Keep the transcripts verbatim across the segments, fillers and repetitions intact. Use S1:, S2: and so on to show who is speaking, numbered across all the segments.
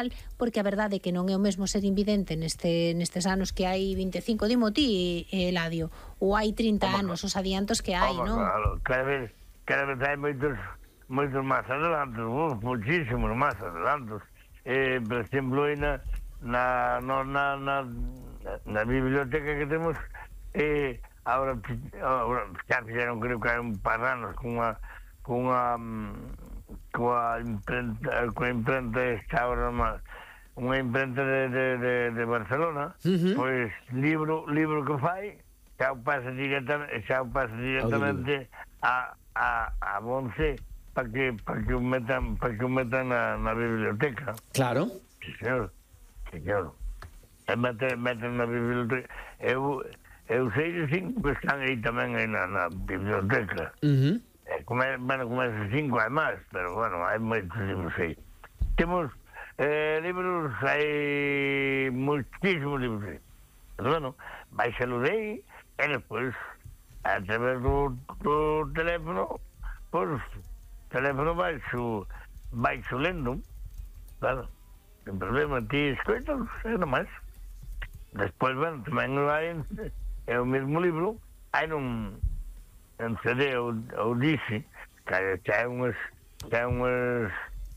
S1: normal, porque a verdade é que non é o mesmo ser invidente neste, nestes anos que hai vinte e cinco, dimo ti, Eladio, ou hai trinta anos, os adiantos que hai, non?
S2: Claro, cada vez, cada vez hai moitos, moitos máis adelantos, uh, muchísimos máis adelantos. Eh, por exemplo, aí na, na, no, na, na, na biblioteca que temos, eh, ahora, ahora xa fixeron, creo que hai un par de anos, con unha, con unha, coa imprenta, coa imprenta esta ahora máis, unha imprenta de, de, de, de Barcelona, uh-huh. Pois libro, libro que fai, xa o pasa directamente, xa o pasa directamente a, a, a Bonce para que, para que o metan, para que o metan na, na biblioteca.
S3: Claro.
S2: Sí, señor. Sí, señor. E meten, meten na biblioteca. Eu, eu sei de cinco que están aí tamén aí na, na biblioteca.
S3: Uh-huh.
S2: Eh, come, bueno, como esos cinco hai máis, pero bueno, hai moitos libros aí. Temos eh, libros, hai muchísimos libros aí. Pero bueno, baixalo de aí, e despois, a través do, do teléfono, pois, o teléfono baixo, baixo lendo, claro, sen problema, ti escoitas, é nomás. Despois, bueno, tamén hai, é o mesmo libro, hai nun, en C D ou, ou dice, que hai unhas, que hai unhas,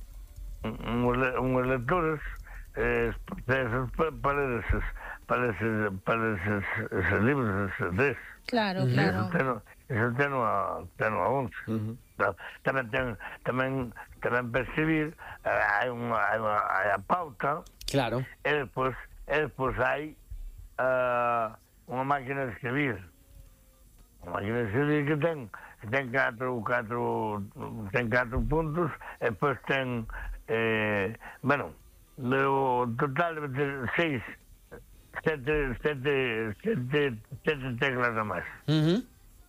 S2: unhas lectores, eh, procesos para, para esos, para esos, para esos, esos libros, esos C Ds.
S1: Claro, uh-huh. Claro.
S2: Eso teno, eso teno a, teno a once. Uh-huh. Tamén ten, tamén, tamén para escribir, hai unha, hai unha, hai a pauta.
S3: Claro.
S2: E despois, e despois hai uh, unha máquina de escribir. Unha máquina de escribir que ten, que ten catro, catro, ten catro puntos, e despois ten, eh, bueno, no total de seis, sete, sete, sete, sete teclas a máis.
S3: Uh-huh.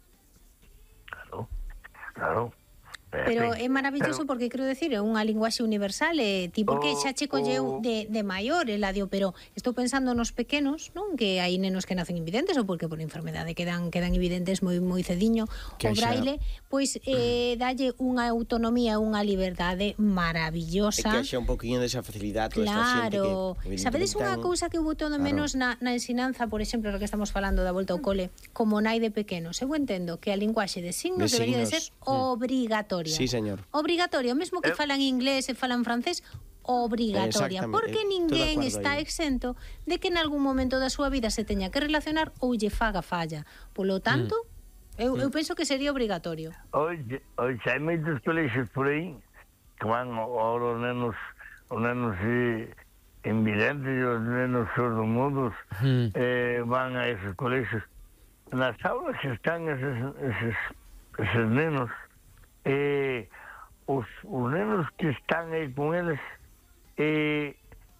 S2: Claro, claro.
S1: Pero é maravilloso porque, quero decir, é unha linguaxe universal, e ti porque xa che colleu de, de maior, Eladio, pero estou pensando nos pequenos, non? Que hai nenos que nacen invidentes, ou porque por enfermedade quedan quedan invidentes moi moi cediño, o braille, pois eh, dalle unha autonomía, unha liberdade maravillosa.
S3: É que xa un poquinho desa facilidade toda esta xente que...
S1: Sabedes unha cousa que hubo todo menos na, na ensinanza, por exemplo, lo que estamos falando da volta ao cole, como nai de pequenos? Eu entendo que a linguaxe de signos
S3: de
S1: debería
S3: signos.
S1: de ser obrigatoria.
S3: Sí, señor.
S1: Obrigatoria, mesmo que falan inglés e falan francés, obrigatoria, porque ninguén está exento de que en algún momento da súa vida se teña que relacionar ou lle faga falla. Polo tanto, mm. eu, eu penso que sería obrigatorio.
S2: Oye, oye, hai moitos colexios por aí que van ahora os nenos, os nenos eh, invidentes e os nenos sordomudos, mm. eh, van a esos colexios. Nas aulas que están esos, esos, esos nenos, Eh, os, os nenos que están aí con eles eh,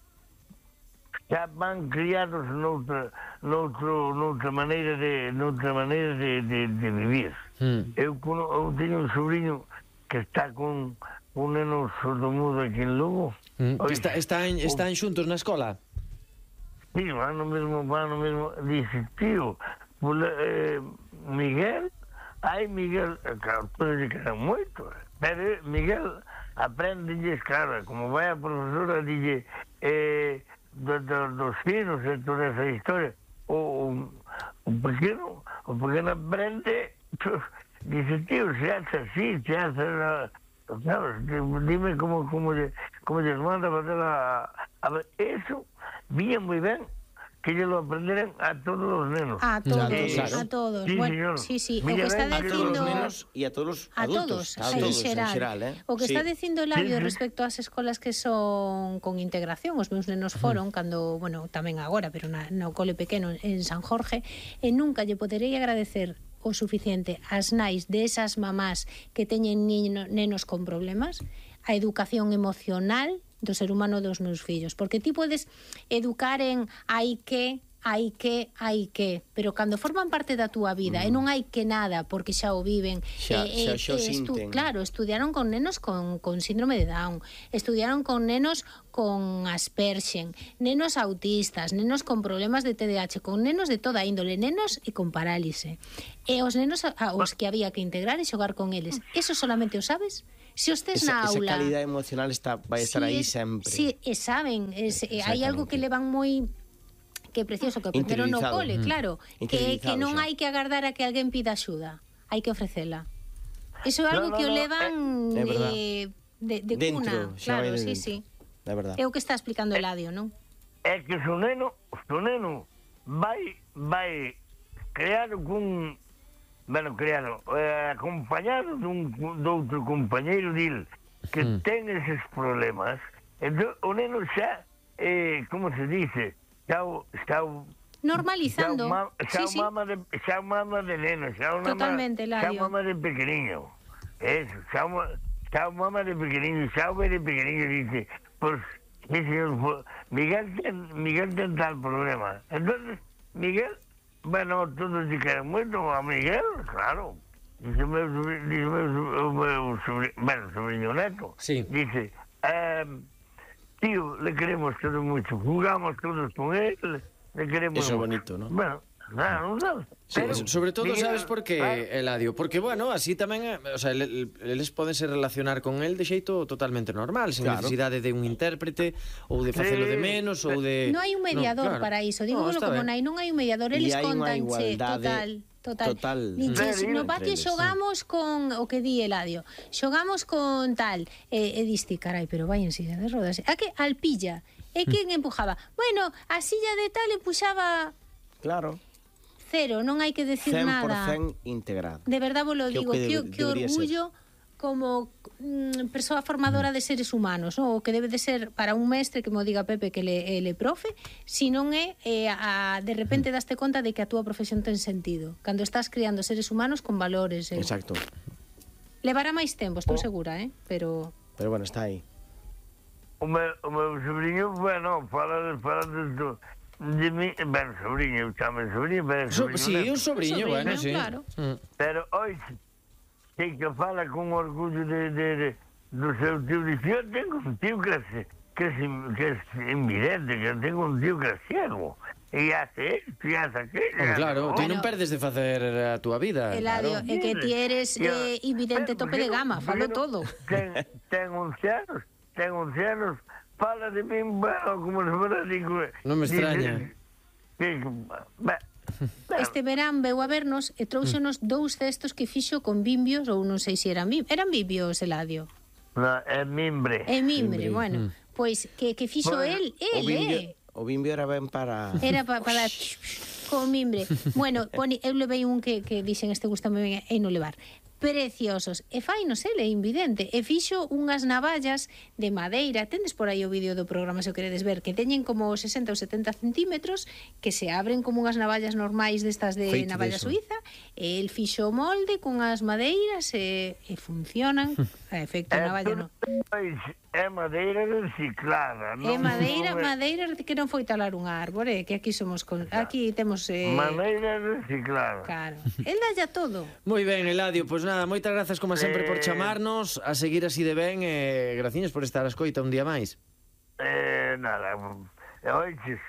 S2: xa van criados noutra, noutro, noutra maneira de noutra maneira de, de, de vivir. Mm. Eu, eu teño un sobrinho que está con un neno sordomudo aquí en Lugo.
S3: Mm. Oye, está, están, están xuntos na escola?
S2: Sí, van no mesmo, van no mesmo. Dice, tío, eh, Miguel, ai, Miguel, claro, todos lle quedan moito, pero Miguel aprendelles, claro, como vai a profesora, dille, eh, do, do, dos finos e toda esa historia, o, o pequeno, o pequeno aprende, dice, tío, se hace así, se hace, claro, dime como, como, como les manda a fazer a, a ver, eso, viña moi ben, que ellos lo aprenderan a todos los nenos.
S1: A todos, eh, claro. A todos.
S2: Sí,
S1: bueno,
S2: señor.
S1: sí, sí.
S2: Mira,
S1: o que está
S2: ven,
S1: dicindo...
S3: A los nenos e a todos os adultos.
S1: A todos, en xeral.
S3: xeral eh?
S1: O que
S3: sí.
S1: está dicindo Eladio
S2: sí, sí.
S1: respecto ás escolas que son con integración, os meus nenos foron, uh-huh. cando, bueno, tamén agora, pero na, no cole pequeno en San Jorge, e nunca lle poderei agradecer o suficiente ás nais de esas mamás que teñen niño, nenos con problemas, a educación emocional do ser humano dos meus fillos, porque ti podes educar en hai que hai que, hai que, pero cando forman parte da túa vida, mm. e non hai que nada porque xa o viven,
S3: xa,
S1: eh,
S3: xa, xa
S1: eh, estu claro, estudiaron con nenos con, con síndrome de Down, estudiaron con nenos con Aspergen, nenos autistas, nenos con problemas de T D A H, con nenos de toda índole, nenos e con parálise, e os nenos a, os que había que integrar e xogar con eles, eso solamente o sabes Se os tes
S3: esa,
S1: na aula...
S3: Esa calidad emocional está, vai estar
S1: sí,
S3: aí sempre.
S1: Sí, e saben, es, eh, hai algo que levan moi... que é precioso, que aprenderon no cole, mm. claro, que, que non hai que agardar a que alguén pida axuda, hai que ofrecela. Iso é algo no, no, que o levan no, eh, de, de
S3: dentro,
S1: cuna, claro,
S3: de
S1: sí,
S3: dentro.
S1: sí.
S3: É verdade.
S1: É o que está explicando Eladio, non?
S2: É que o neno, o neno vai, vai crear cun, bueno, crear, eh, acompañado dun, doutro compañeiro dil que mm. ten eses problemas, entón o neno xa, eh, como se dice, xa o, xa o
S1: normalizando.
S2: Xa o, xa
S1: sí,
S2: o mama de, xa o mama de neno, xa o
S1: totalmente,
S2: mama, xa o mama de pequeniño. Eso, xa o, xa o mama de pequeniño, xa o ve de pequeniño, dice, pues, sí, señor, Miguel ten, Miguel ten tal problema. Entonces, Miguel, bueno, todos se quedan moito a Miguel, claro. Dice o meu sobrinho, dice o meu, meu sobrinho, bueno, sobrinho neto,
S3: sí.
S2: Dice, eh, tío, le queremos todos mucho, jugamos todos con él, le queremos
S3: Eso
S2: mucho.
S3: É bonito, ¿no?
S2: Bueno, nada, non sabes.
S3: Sí, pero, sobre todo, Miguel, sabes por que, Eladio? Porque, bueno, así tamén, o sea, eles podense relacionar con el de xeito totalmente normal, sen claro. necesidade de un intérprete, ou de facelo de menos, ou de...
S1: Non hai un mediador no, claro. para iso, digo no, como nai, non hai un mediador, eles contanche, total... Total.
S3: Total.
S1: Dices, no patio xogamos con o que di Eladio. Xogamos con tal. E, e diste, carai, pero vai en silla de rodas. A que alpilla? E quen empujaba? Bueno, a silla de tal empuxaba...
S3: Claro.
S1: Cero, non hai que decir nada.
S3: cen por cento integrado.
S1: De verdad vos lo digo, que, que, que orgullo ser. Como mm, persoa formadora de seres humanos, ¿no? O que debe de ser para un mestre, que mo diga Pepe que ele, ele profe, si non é eh, a, de repente daste conta de que a túa profesión ten sentido, cando estás criando seres humanos con valores. Eh.
S3: Exacto.
S1: Levará máis tempo, estou oh. segura, eh? Pero...
S3: Pero bueno, está aí.
S2: O meu, o meu sobrinho, bueno, fala, fala de, de mí, bueno, sobrinho, eu chamo sobrinho, pero
S3: so,
S2: sobrinho.
S3: Sí, un sobrinho, sobrinho bueno, sí.
S1: Claro.
S2: Mm. Pero hoy, sí que fala con orgullo de, de, de, do seu tío, dice, eu tengo un tío que, es, que, es, que es invidente, que tengo un tío que é ciego. E hace esto, e hace aquello.
S3: Oh, claro, ti non perdes de facer a túa vida.
S1: Eladio,
S3: claro.
S1: É que ti eres eh, invidente tope de gama, falo todo.
S2: Ten, ten once anos, ten once anos, fala de min, bueno, como se fuera, digo...
S3: Non me extraña.
S2: Dice, dice,
S1: este verán veu a vernos e trouxonos dous cestos que fixo con bimbios, ou non sei se eran bimbios, eran bimbios, Eladio.
S2: No, é mimbre.
S1: É mimbre, mimbre. Bueno, mm. pois que, que fixo bueno, el, el,
S3: o bimbio,
S1: eh.
S3: O bimbio era ben para...
S1: Era pa, para... con mimbre. Bueno, poni, eu levei un que, que dixen este gusta moi ben e non levar. Preciosos. E fai, non sei, é invidente. E fixo unhas navallas de madeira. Tendes por aí o vídeo do programa se o queredes ver, que teñen como sesenta ou setenta centímetros, que se abren como unhas navallas normais destas de Feito navalla de suiza. E el fixo o molde con as madeiras e, e funcionan. A efecto navalla, non?
S2: É madeira reciclada, non?
S1: É madeira, madeira que non foi talar un árbore, que aquí somos con... aquí temos eh...
S2: madeira reciclada.
S1: Claro. El dalla todo.
S3: Moi ben, Eladio, pois pues nada, moitas grazas como sempre eh... por chamarnos, a seguir así de ben e eh, graciñas por estar a escoita un día máis.
S2: Eh, nada, oiches,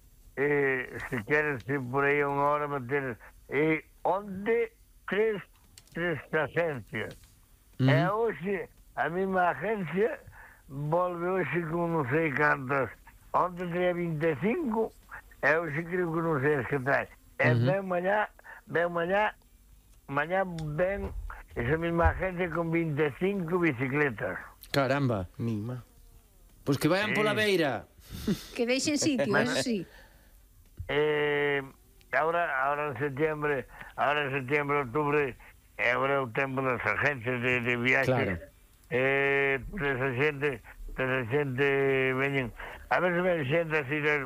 S2: eh, se queres ir por aí unha hora meter eh, onde tres tres agencias. Uh -huh. E hoxe a mesma agencia volve hoxe con non sei cantas, onde teria vinte e cinco, e hoxe creo que non sei as que trae. E uh -huh. ven mañá, ven mañá, mañá ven esa mesma agencia con vinte e cinco bicicletas.
S3: Caramba. Mima. Pois pues que vayan sí. pola beira.
S1: Que deixen sitio, bueno, eso sí.
S2: Eh, ahora, ahora en septiembre, ahora en septiembre, octubre, agora é o tempo das agencias de, de viaxe. Claro. Eh, pues esa xente, esa xente veñen, a ver se ven xente así de,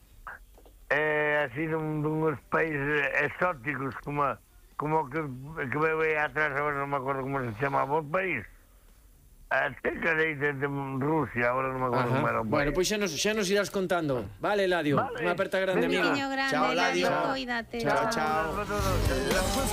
S2: eh, así dun, duns países exóticos, como, como que, que veo aí atrás, agora non me acordo como se chamaba o país. Azteca de, de, de Rusia, ahora non me acordo como era o país.
S3: Bueno, pois pues xa nos, xa nos irás contando. Vale, Eladio, vale. Unha aperta grande, amigo.
S1: Chao, Eladio.
S3: Chao, Eladio.
S1: Cuídate.
S3: Chao, chao. chao.